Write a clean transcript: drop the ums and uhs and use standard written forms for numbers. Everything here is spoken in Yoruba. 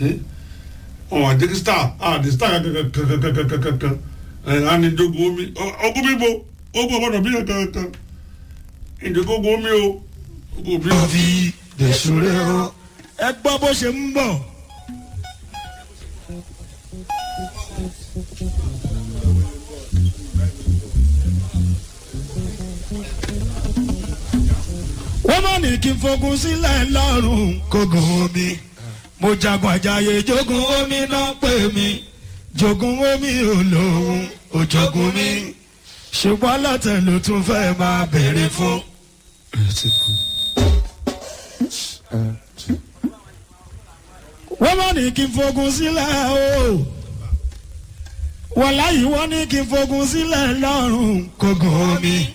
ọ̀hún àdéhùn star kankan àní ìjọgùn omi ọgùn bíbo ogun ọ̀bọ̀dọ̀ bí kankan ìjọgùn omi o ogun bí. òbí dèṣúré o. ẹ gbọ́ bó ṣe ń bọ̀. wọ́n mọ̀ ní kí n fogun sílẹ̀ lọ́rùn kógun omi mo jagun àjàyè jogun omi náà pè mí jogun omi olóhùn òjogun mi ṣùgbọ́n lọ́tẹ̀ ló tún fẹ́ máa béèrè fún. wọ́n mọ̀ ní kí n fogun sílẹ̀ o wọ́n láyìí wọ́n ní kí n fogun sílẹ̀ lọ́rùn kógun omi.